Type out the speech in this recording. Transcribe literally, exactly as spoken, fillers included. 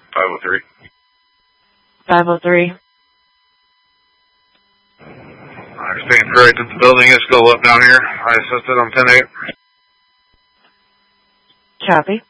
five oh three. five oh three. I'm staying correct that the building is still up down here. I assisted on ten eight. Copy.